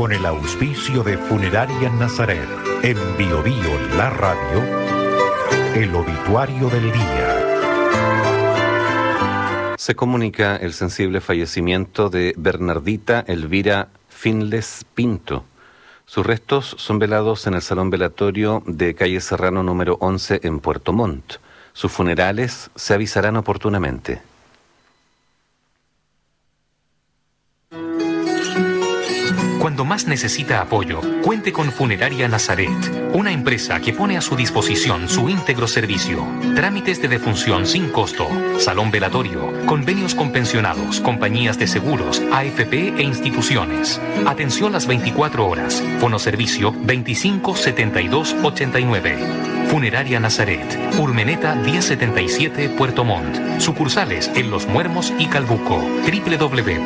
con el auspicio de Funeraria Nazaret, en Biobío La Radio, el obituario del día. Se comunica el sensible fallecimiento de Bernardita Elvira Finles Pinto. Sus restos son velados en el Salón Velatorio de calle Serrano número 11 en Puerto Montt. Sus funerales se avisarán oportunamente. Cuando más necesita apoyo, cuente con Funeraria Nazaret, una empresa que pone a su disposición su íntegro servicio. Trámites de defunción sin costo, salón velatorio, convenios con pensionados, compañías de seguros, AFP e instituciones. Atención las 24 horas. Fonoservicio 25 72 89. Funeraria Nazaret, Urmeneta 1077 Puerto Montt. Sucursales en Los Muermos y Calbuco. www